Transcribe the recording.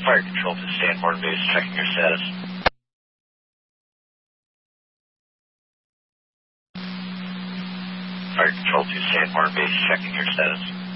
Fire Control to Sanborn Base, checking your status. Fire Control to Sanborn Base, checking your status.